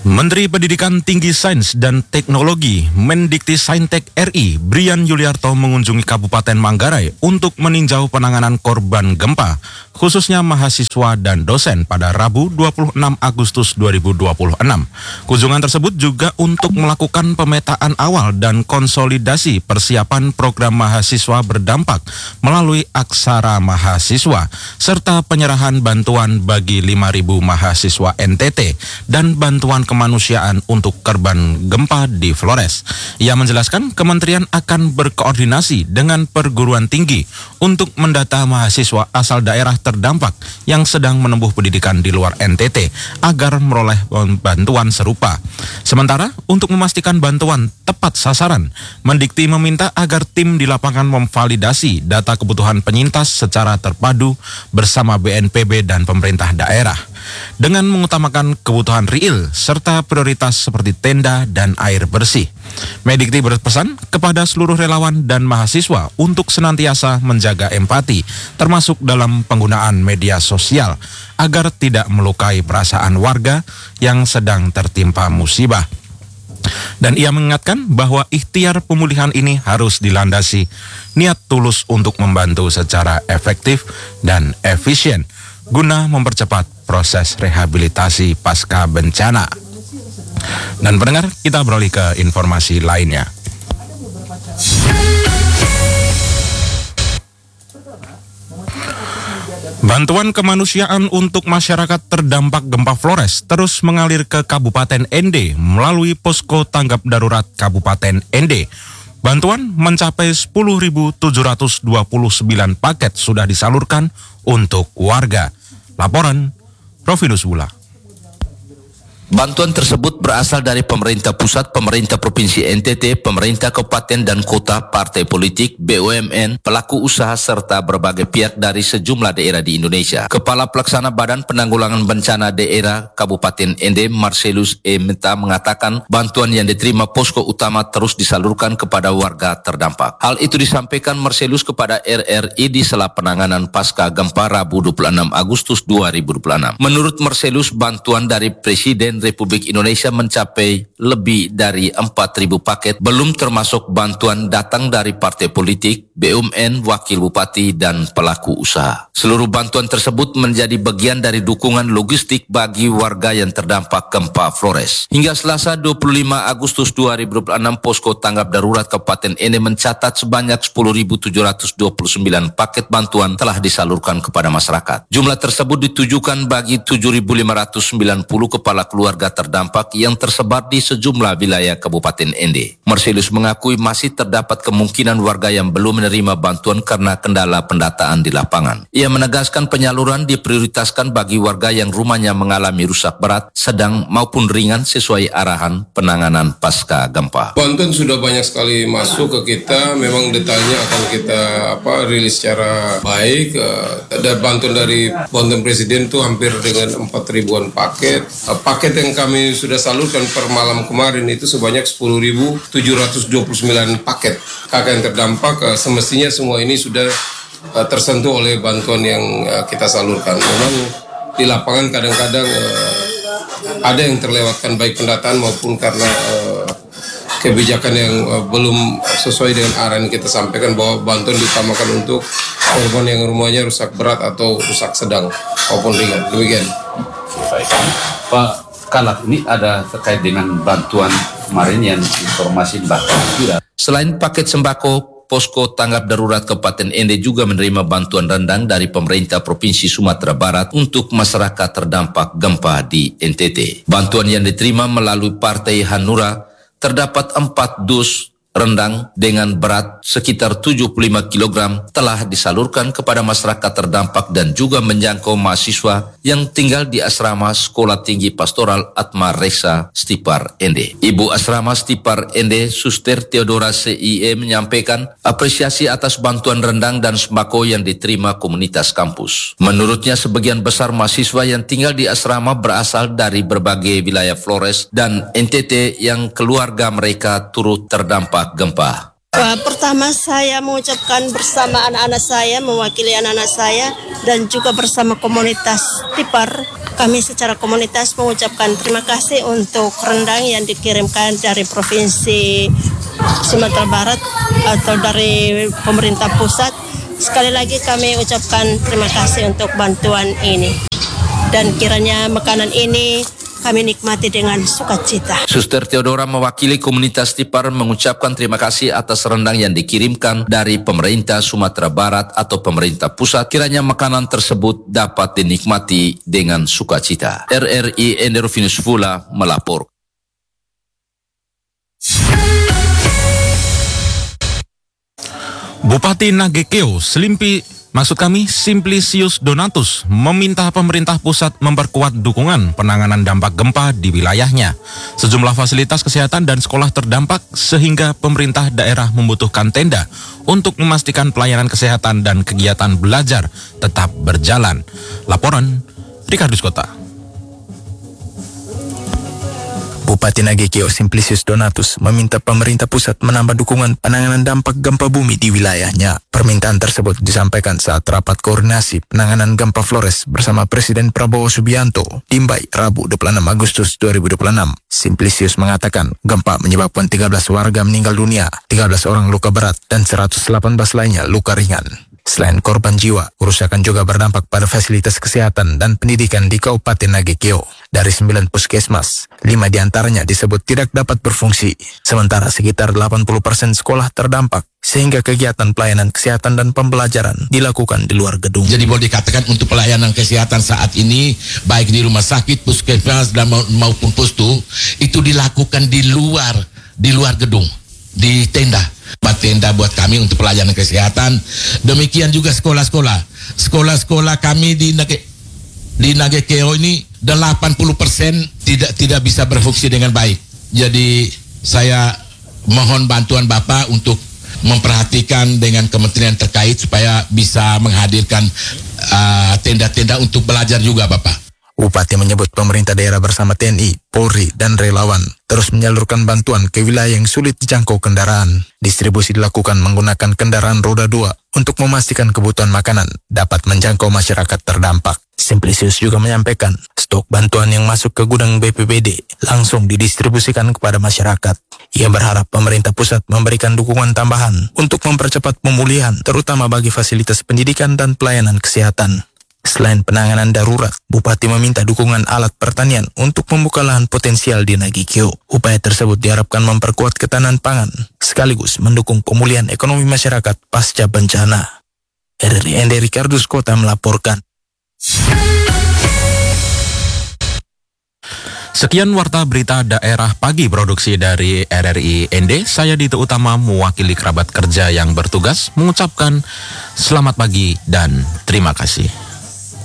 Menteri Pendidikan Tinggi Sains dan Teknologi Mendikti-Saintek RI Brian Yuliarto mengunjungi Kabupaten Manggarai untuk meninjau penanganan korban gempa, khususnya mahasiswa dan dosen pada Rabu 26 Agustus 2026. Kunjungan tersebut juga untuk melakukan pemetaan awal dan konsolidasi persiapan program mahasiswa berdampak melalui Aksara Mahasiswa, serta penyerahan bantuan bagi 5.000 mahasiswa NTT dan bantuan kemanusiaan untuk korban gempa di Flores. Ia menjelaskan kementerian akan berkoordinasi dengan perguruan tinggi untuk mendata mahasiswa asal daerah terdampak yang sedang menempuh pendidikan di luar NTT agar meroleh bantuan serupa. Sementara untuk memastikan bantuan tepat sasaran, Mendikti meminta agar tim di lapangan memvalidasi data kebutuhan penyintas secara terpadu bersama BNPB dan pemerintah daerah dengan mengutamakan kebutuhan real serta prioritas seperti tenda dan air bersih. Mendikti berpesan kepada seluruh relawan dan mahasiswa untuk senantiasa menjaga empati, termasuk dalam penggunaan media sosial, agar tidak melukai perasaan warga yang sedang tertimpa musibah. Dan ia mengingatkan bahwa ikhtiar pemulihan ini harus dilandasi niat tulus untuk membantu secara efektif dan efisien guna mempercepat proses rehabilitasi pasca bencana. Dan pendengar, kita beralih ke informasi lainnya. Bantuan kemanusiaan untuk masyarakat terdampak gempa Flores terus mengalir ke Kabupaten Ende melalui posko tanggap darurat Kabupaten Ende. Bantuan mencapai 10.729 paket sudah disalurkan untuk warga. Laporan Provinus Bula. Bantuan tersebut berasal dari pemerintah pusat, pemerintah provinsi NTT, pemerintah kabupaten dan kota, partai politik, BUMN, pelaku usaha serta berbagai pihak dari sejumlah daerah di Indonesia. Kepala Pelaksana Badan Penanggulangan Bencana Daerah Kabupaten Ende, Marcelus E. Menta, mengatakan bantuan yang diterima posko utama terus disalurkan kepada warga terdampak. Hal itu disampaikan Marcelus kepada RRI di sela penanganan pasca gempa Rabu 26 Agustus 2026. Menurut Marcelus, bantuan dari Presiden Republik Indonesia mencapai lebih dari 4.000 paket, belum termasuk bantuan datang dari partai politik, BUMN, wakil bupati, dan pelaku usaha. Seluruh bantuan tersebut menjadi bagian dari dukungan logistik bagi warga yang terdampak gempa Flores. Hingga Selasa 25 Agustus 2026, posko tanggap darurat Kabupaten Ende mencatat sebanyak 10.729 paket bantuan telah disalurkan kepada masyarakat. Jumlah tersebut ditujukan bagi 7.590 kepala keluarga terdampak yang tersebar di sejumlah wilayah Kabupaten Ende. Marcelus mengakui masih terdapat kemungkinan warga yang belum menerima bantuan karena kendala pendataan di lapangan. Ia menegaskan penyaluran diprioritaskan bagi warga yang rumahnya mengalami rusak berat, sedang maupun ringan sesuai arahan penanganan pasca gempa. Bantuan sudah banyak sekali masuk ke kita, memang detailnya akan kita rilis secara baik. Ada bantuan dari bantuan Presiden itu hampir dengan 4.000-an paket. Paket yang kami sudah salurkan per malam kemarin itu sebanyak 10.729 paket. Kakak yang terdampak semestinya semua ini sudah tersentuh oleh bantuan yang kita salurkan. Memang di lapangan kadang-kadang ada yang terlewatkan baik pendataan maupun karena kebijakan yang belum sesuai dengan arahan kita sampaikan bahwa bantuan diutamakan untuk korban yang rumahnya rusak berat atau rusak sedang maupun ringan. Demikian. Baik. Pak Kalak, ini ada terkait dengan bantuan kemarin yang informasi sembako. Selain paket sembako, posko tanggap darurat Kabupaten Ende juga menerima bantuan rendang dari pemerintah Provinsi Sumatera Barat untuk masyarakat terdampak gempa di NTT. Bantuan yang diterima melalui Partai Hanura terdapat 4 dus rendang dengan berat sekitar 75 kg telah disalurkan kepada masyarakat terdampak dan juga menjangkau mahasiswa yang tinggal di asrama Sekolah Tinggi Pastoral Atma Reksa Stipar Ende. Ibu asrama Stipar Ende, Suster Theodora CIE, menyampaikan apresiasi atas bantuan rendang dan sembako yang diterima komunitas kampus. Menurutnya, sebagian besar mahasiswa yang tinggal di asrama berasal dari berbagai wilayah Flores dan NTT yang keluarga mereka turut terdampak gempa. Pertama saya mengucapkan bersama anak-anak saya, mewakili anak-anak saya dan juga bersama komunitas Tipar. Kami secara komunitas mengucapkan terima kasih untuk rendang yang dikirimkan dari Provinsi Sumatera Barat atau dari pemerintah pusat. Sekali lagi kami ucapkan terima kasih untuk bantuan ini. Dan kiranya makanan ini kami nikmati dengan sukacita. Suster Theodora mewakili komunitas Tipar mengucapkan terima kasih atas rendang yang dikirimkan dari pemerintah Sumatera Barat atau pemerintah pusat. Kiranya makanan tersebut dapat dinikmati dengan sukacita. RRI Enderovinus Fula melapor. Bupati Nagekeo Simplicius Donatus meminta pemerintah pusat memperkuat dukungan penanganan dampak gempa di wilayahnya. Sejumlah fasilitas kesehatan dan sekolah terdampak sehingga pemerintah daerah membutuhkan tenda untuk memastikan pelayanan kesehatan dan kegiatan belajar tetap berjalan. Laporan Rikardus Kota. Bupati Nagekeo Simplicius Donatus meminta pemerintah pusat menambah dukungan penanganan dampak gempa bumi di wilayahnya. Permintaan tersebut disampaikan saat rapat koordinasi penanganan gempa Flores bersama Presiden Prabowo Subianto di Mbai, Rabu 26 Agustus 2026. Simplicius mengatakan gempa menyebabkan 13 warga meninggal dunia, 13 orang luka berat, dan 118 lainnya luka ringan. Selain korban jiwa, kerusakan juga berdampak pada fasilitas kesehatan dan pendidikan di Kabupaten Nagekeo. Dari 9 puskesmas, 5 diantaranya disebut tidak dapat berfungsi, sementara sekitar 80% sekolah terdampak, sehingga kegiatan pelayanan kesehatan dan pembelajaran dilakukan di luar gedung. Jadi boleh dikatakan untuk pelayanan kesehatan saat ini, baik di rumah sakit, puskesmas, dan maupun pustu, itu dilakukan di luar gedung, di tenda. Tenda buat kami untuk pelayanan kesehatan. Demikian juga sekolah-sekolah. Sekolah-sekolah kami di Nagekeo ini 80% tidak bisa berfungsi dengan baik. Jadi saya mohon bantuan Bapak untuk memperhatikan dengan kementerian terkait supaya bisa menghadirkan tenda-tenda untuk belajar juga Bapak. Bupati menyebut pemerintah daerah bersama TNI, Polri, dan relawan terus menyalurkan bantuan ke wilayah yang sulit dijangkau kendaraan. Distribusi dilakukan menggunakan kendaraan roda 2 untuk memastikan kebutuhan makanan dapat menjangkau masyarakat terdampak. Simplicius juga menyampaikan stok bantuan yang masuk ke gudang BPBD langsung didistribusikan kepada masyarakat. Ia berharap pemerintah pusat memberikan dukungan tambahan untuk mempercepat pemulihan, terutama bagi fasilitas pendidikan dan pelayanan kesehatan. Selain penanganan darurat, Bupati meminta dukungan alat pertanian untuk membuka lahan potensial di Nagekeo. Upaya tersebut diharapkan memperkuat ketahanan pangan, sekaligus mendukung pemulihan ekonomi masyarakat pasca bencana. RRI Rikardus Kota melaporkan. Sekian warta berita daerah pagi produksi dari RRI ND. Saya Dito Utama mewakili kerabat kerja yang bertugas mengucapkan selamat pagi dan terima kasih.